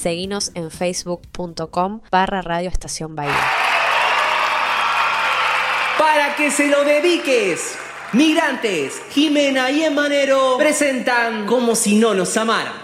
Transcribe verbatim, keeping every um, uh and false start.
Seguinos en facebook.com barra Radio Estación Bahía. Para que se lo dediques, Migrantes, Jimena y Emanero presentan Como si no nos amaran.